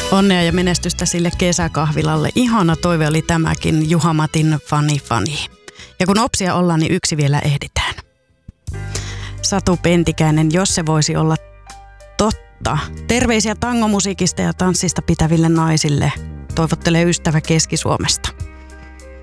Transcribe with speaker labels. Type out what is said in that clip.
Speaker 1: Onnea ja menestystä sille kesäkahvilalle. Ihana toive oli tämäkin, Juha Matin Fani. Ja kun opsia ollaan, niin yksi vielä ehditään. Satu Pentikäinen, jos se voisi olla totta. Terveisiä tangomusiikista ja tanssista pitäville naisille. Toivottelee ystävä Keski-Suomesta.